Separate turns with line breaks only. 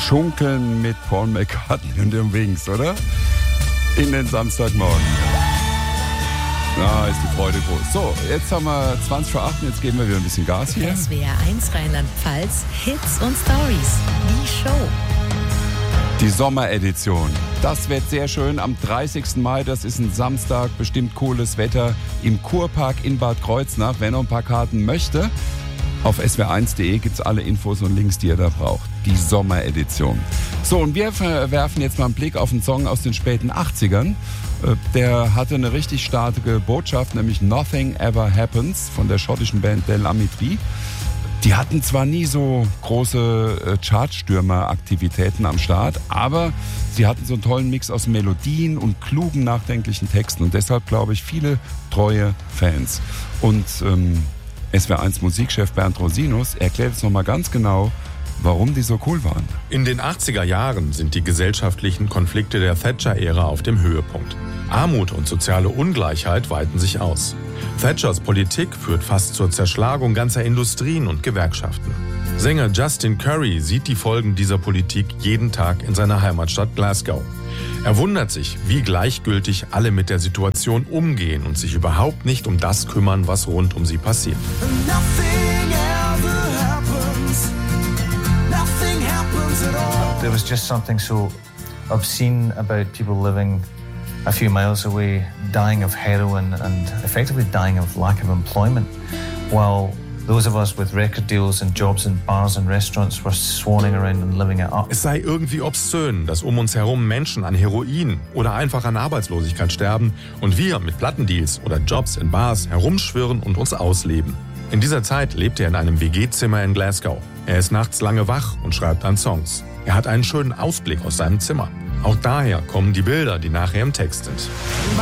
Schunkeln mit Paul McCartney und den Wings, oder? In den Samstagmorgen. Ist die Freude groß. So, jetzt haben wir 20 vor 8 und jetzt geben wir wieder ein bisschen Gas hier.
SWR 1 Rheinland-Pfalz, Hits und Stories. Die Show.
Die Sommeredition. Das wird sehr schön am 30. Mai, das ist ein Samstag, bestimmt cooles Wetter im Kurpark in Bad Kreuznach. Wer noch ein paar Karten möchte, auf swr1.de gibt es alle Infos und Links, die ihr da braucht. Die Sommeredition. So, und wir werfen jetzt mal einen Blick auf einen Song aus den späten 80ern. Der hatte eine richtig starke Botschaft, nämlich Nothing Ever Happens von der schottischen Band Del Amitri. Die hatten zwar nie so große Chartstürmer-Aktivitäten am Start, aber sie hatten so einen tollen Mix aus Melodien und klugen, nachdenklichen Texten und deshalb, glaube ich, viele treue Fans. Und SWR1 Musikchef Bernd Rosinus erklärt jetzt nochmal ganz genau, warum die so cool waren.
In den 80er Jahren sind die gesellschaftlichen Konflikte der Thatcher-Ära auf dem Höhepunkt. Armut und soziale Ungleichheit weiten sich aus. Thatchers Politik führt fast zur Zerschlagung ganzer Industrien und Gewerkschaften. Sänger Justin Curry sieht die Folgen dieser Politik jeden Tag in seiner Heimatstadt Glasgow. Er wundert sich, wie gleichgültig alle mit der Situation umgehen und sich überhaupt nicht um das kümmern, was rund um sie passiert.
There was just something so obscene about people living a few miles away, dying of heroin and effectively dying of lack of employment, while those of us with record deals and jobs in bars and restaurants were swanning around and living it up.
Es sei irgendwie obszön, dass um uns herum Menschen an Heroin oder einfach an Arbeitslosigkeit sterben und wir mit Plattendeals oder Jobs in Bars herumschwirren und uns ausleben. In dieser Zeit lebt er in einem WG-Zimmer in Glasgow. Er ist nachts lange wach und schreibt an Songs. Er hat einen schönen Ausblick aus seinem Zimmer. Auch daher kommen die Bilder, die nachher im Text sind.